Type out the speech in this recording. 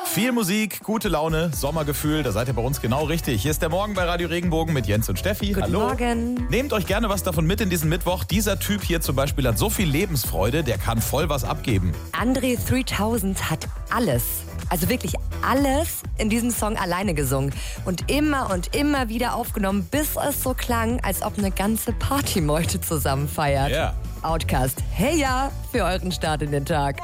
Viel Musik, gute Laune, Sommergefühl, da seid ihr bei uns genau richtig. Hier ist der Morgen bei Radio Regenbogen mit Jens und Steffi. Guten Morgen. Nehmt euch gerne was davon mit in diesen Mittwoch. Dieser Typ hier zum Beispiel hat so viel Lebensfreude, der kann voll was abgeben. Andre 3000 hat alles, also wirklich alles in diesem Song alleine gesungen und immer wieder aufgenommen, bis es so klang, als ob eine ganze Partymeute zusammen feiert. Ja. Outkast, hey ja, für euren Start in den Tag.